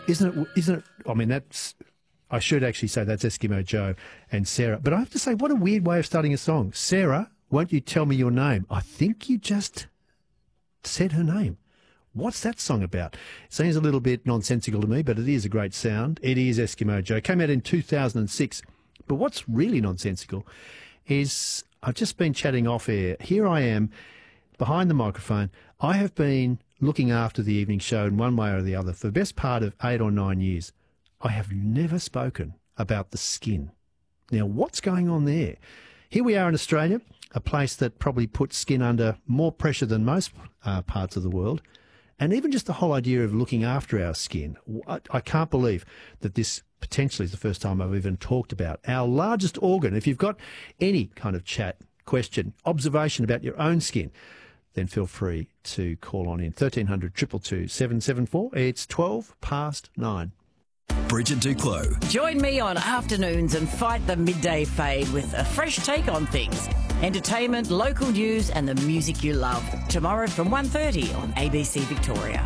Isn't it? I mean, I should actually say that's Eskimo Joe and Sarah. But I have to say, what a weird way of starting a song. Sarah, won't you tell me your name? I think you just said her name. What's that song about? It seems a little bit nonsensical to me, but it is a great sound. It is Eskimo Joe. It came out in 2006. But what's really nonsensical is I've just been chatting off air. Here I am behind the microphone. I have been looking after the evening show in one way or the other for the best part of 8 or 9 years. I have never spoken about the skin. Now, what's going on there? Here we are in Australia, a place that probably puts skin under more pressure than most parts of the world. And even just the whole idea of looking after our skin. I can't believe that this potentially is the first time I've even talked about our largest organ. If you've got any kind of chat, question, observation about your own skin, then feel free to call on in 1300 222 774. It's 9:12. Bridget Duclos. Join me on afternoons and fight the midday fade with a fresh take on things. Entertainment, local news and the music you love. Tomorrow from 1:30 on ABC Victoria.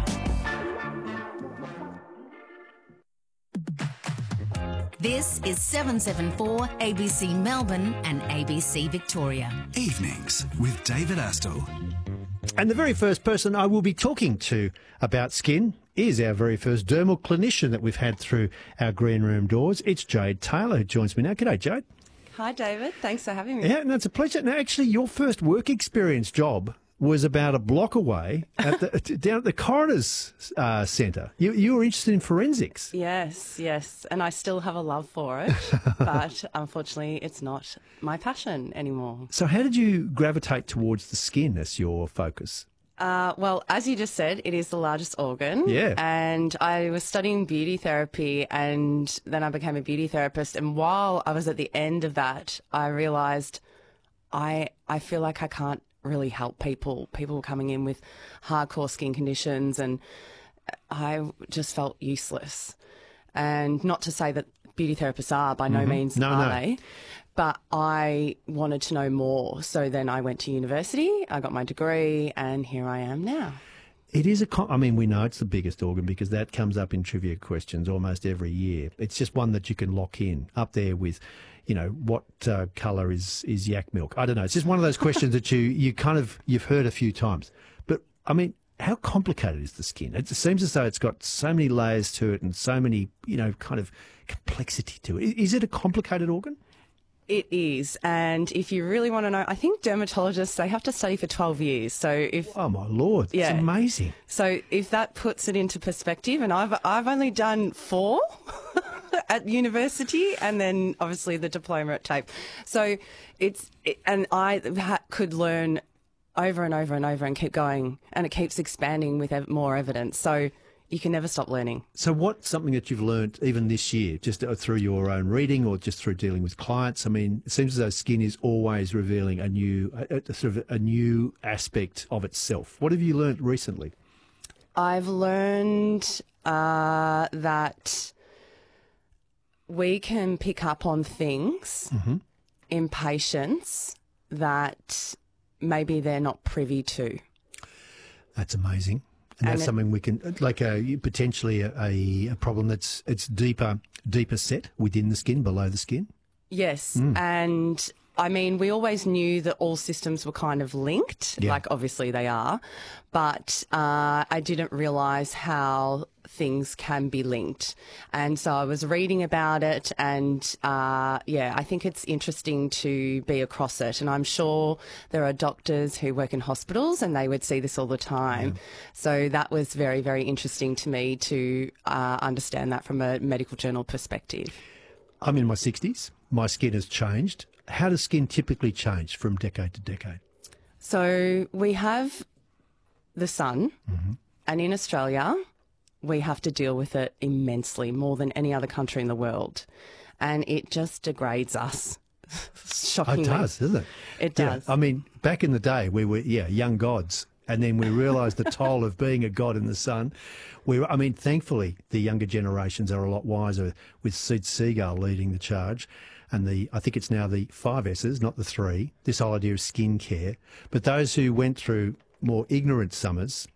This is 774 ABC Melbourne and ABC Victoria. Evenings with David Astle. And the very first person I will be talking to about skin is our very first dermal clinician that we've had through our green room doors. It's Jade Taylor who joins me now. G'day, Jade. Hi, David. Thanks for having me. Yeah, no, it's a pleasure. Now, actually, your first work experience job was about a block away at down at the Coroner's Centre. You were interested in forensics. Yes. And I still have a love for it, but unfortunately it's not my passion anymore. So how did you gravitate towards the skin as your focus? Well, as you just said, it is the largest organ. Yeah. And I was studying beauty therapy and then I became a beauty therapist. And while I was at the end of that, I realised I feel like I can't really help people coming in with hardcore skin conditions, and I just felt useless. And not to say that beauty therapists are, by no means are they, but I wanted to know more. So then I went to university, I got my degree, and here I am now. It is I mean, we know it's the biggest organ because that comes up in trivia questions almost every year. It's just one that you can lock in up there with, what colour is yak milk? I don't know. It's just one of those questions that you've heard a few times. But, I mean, how complicated is the skin? It seems as though it's got so many layers to it and so many, kind of complexity to it. Is it a complicated organ? It is, and if you really want to know, I think dermatologists, they have to study for 12 years. So if oh my Lord, it's amazing. So if that puts it into perspective, and I've only done 4 at university, and then obviously the diploma at TAFE. So and I could learn over and over and over and keep going, and it keeps expanding with more evidence. So you can never stop learning. So what's something that you've learned even this year, just through your own reading or just through dealing with clients? I mean, it seems as though skin is always revealing a new aspect of itself. What have you learned recently? I've learned that we can pick up on things in patients that maybe they're not privy to. That's amazing. And that's something we can, like potentially a problem it's deeper set within the skin, below the skin? Yes. And I mean, we always knew that all systems were kind of linked, like obviously they are, but I didn't realise how things can be linked. And so I was reading about it and, I think it's interesting to be across it. And I'm sure there are doctors who work in hospitals and they would see this all the time. Yeah. So that was very, very interesting to me to understand that from a medical journal perspective. I'm in my 60s. My skin has changed. How does skin typically change from decade to decade? So we have the sun, and in Australia, we have to deal with it immensely, more than any other country in the world. And it just degrades us, shockingly. Oh, it does, doesn't it? It does. I mean, back in the day, we were, young gods. And then we realised the toll of being a god in the sun. Thankfully, the younger generations are a lot wiser with Sid Seagull leading the charge. And I think it's now the 5 S's, not the 3, this whole idea of skincare. But those who went through more ignorant summers